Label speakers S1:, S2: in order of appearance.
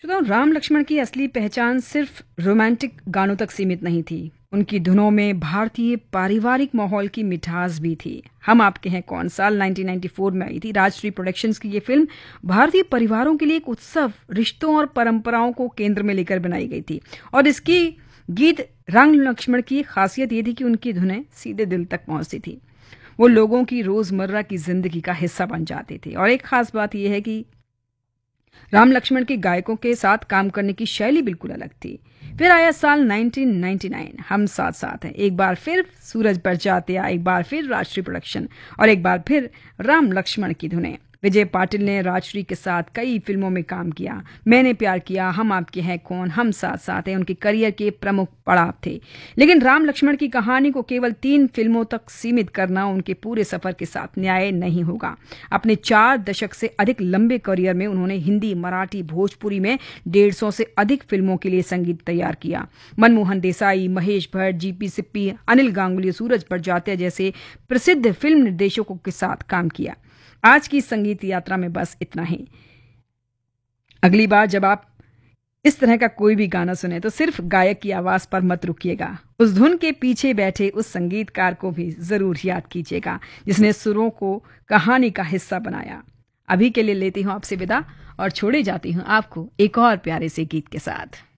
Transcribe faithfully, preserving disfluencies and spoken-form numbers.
S1: श्रोताओं, राम लक्ष्मण की असली पहचान सिर्फ रोमांटिक गानों तक सीमित नहीं थी। उनकी धुनों में भारतीय पारिवारिक माहौल की मिठास भी थी। हम आपके हैं कौन साल उन्नीस सौ चौरानवे में आई थी। राजश्री प्रोडक्शंस की ये फिल्म भारतीय परिवारों के लिए एक उत्सव, रिश्तों और परंपराओं को केंद्र में लेकर बनाई गई थी। और इसकी गीत राम लक्ष्मण की खासियत ये थी कि उनकी धुनें सीधे दिल तक पहुंचती थी। वो लोगों की रोजमर्रा की जिंदगी का हिस्सा बन जाते थे। और एक खास बात यह है कि राम लक्ष्मण के गायकों के साथ काम करने की शैली बिल्कुल अलग थी। फिर आया साल उन्नीस सौ निन्यानवे, हम साथ साथ हैं। एक बार फिर सूरज बरसाते, एक बार फिर राजश्री प्रोडक्शन और एक बार फिर राम लक्ष्मण की धुनें। विजय पाटिल ने राजश्री के साथ कई फिल्मों में काम किया। मैंने प्यार किया, हम आपके हैं कौन, हम साथ साथ हैं उनके करियर के प्रमुख पड़ाव थे। लेकिन राम लक्ष्मण की कहानी को केवल तीन फिल्मों तक सीमित करना उनके पूरे सफर के साथ न्याय नहीं होगा। अपने चार दशक से अधिक लंबे करियर में उन्होंने हिंदी, मराठी, भोजपुरी में डेढ़ सौ से अधिक फिल्मों के लिए संगीत तैयार किया। मनमोहन देसाई, महेश भट्ट, जीपी सिप्पी, अनिल गांगुली, सूरज बरजात्या जैसे प्रसिद्ध फिल्म निर्देशकों के साथ काम किया। आज की संगीत यात्रा में बस इतना ही। अगली बार जब आप इस तरह का कोई भी गाना सुने तो सिर्फ गायक की आवाज पर मत रुकिएगा, उस धुन के पीछे बैठे उस संगीतकार को भी जरूर याद कीजिएगा जिसने सुरों को कहानी का हिस्सा बनाया। अभी के लिए लेती हूं आपसे विदा और छोड़े जाती हूं आपको एक और प्यारे से गीत के साथ।